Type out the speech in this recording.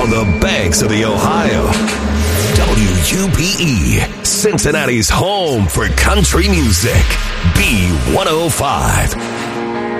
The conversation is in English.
on the banks of the Ohio. WUPE, Cincinnati's home for country music. B105.